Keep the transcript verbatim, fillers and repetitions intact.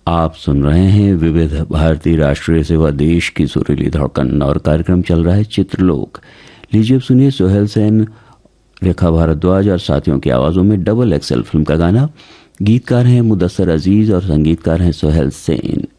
आप सुन रहे हैं विविध भारतीय राष्ट्रीय सेवा देश की सुरीली धड़कन और कार्यक्रम चल रहा है चित्रलोक। लीजिए सुनिए सोहेल सेन, रेखा भारद्वाज और साथियों की आवाजों में डबल एक्सेल फिल्म का गाना। गीतकार हैं मुदस्सर अजीज और संगीतकार हैं सोहेल सेन।